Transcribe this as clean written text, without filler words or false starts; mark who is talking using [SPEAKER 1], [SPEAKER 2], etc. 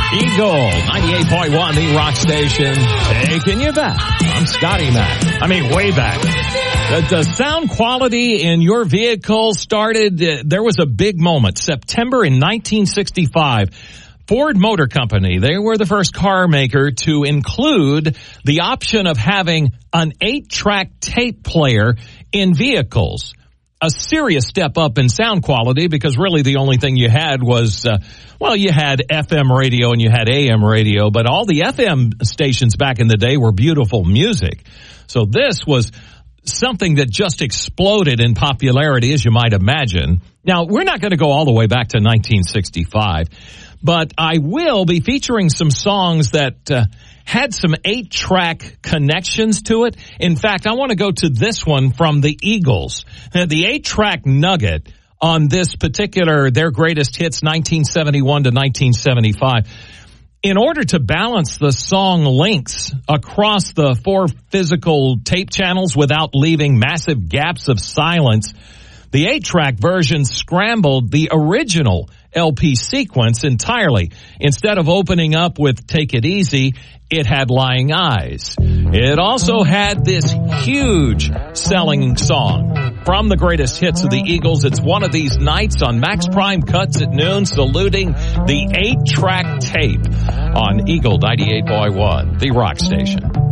[SPEAKER 1] Eagle, 98.1, the rock station, taking you back. I'm Scotty Mac. Way back. The sound quality in your vehicle started, there was a big moment. September in 1965. Ford Motor Company, they were the first car maker to include the option of having an 8-track tape player in vehicles. A serious step up in sound quality because really the only thing you had was, you had FM radio and you had AM radio, but all the FM stations back in the day were beautiful music. So this was something that just exploded in popularity, as you might imagine. Now, we're not going to go all the way back to 1965, but I will be featuring some songs that had some 8-track connections to it. In fact, I want to go to this one from the Eagles. The 8-track nugget on this particular, their greatest hits, 1971 to 1975. In order to balance the song lengths across the 4 physical tape channels without leaving massive gaps of silence, the 8-track version scrambled the original LP sequence entirely. Instead of opening up with Take It Easy, it had Lying Eyes. It also had this huge selling song from the greatest hits of the Eagles. It's One of These Nights on Max Prime Cuts at Noon, saluting the 8-track tape on Eagle 98.1, the rock station.